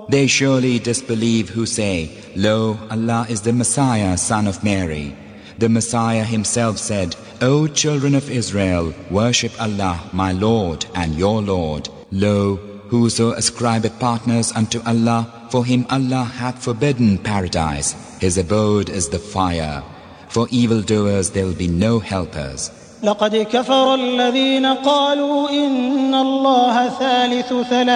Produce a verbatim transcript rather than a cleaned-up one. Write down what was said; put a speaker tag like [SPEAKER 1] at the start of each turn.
[SPEAKER 1] They surely disbelieve who say, Lo, Allah is the Messiah, son of Mary. The Messiah himself said, O children of Israel, worship Allah, my Lord and your Lord. Lo, whoso ascribeth partners unto Allah, for him Allah hath forbidden paradise. His abode is the fire. For evildoers there will be no helpers.
[SPEAKER 2] لقد كفر الذين قالوا إن الله ثالث ثلاثة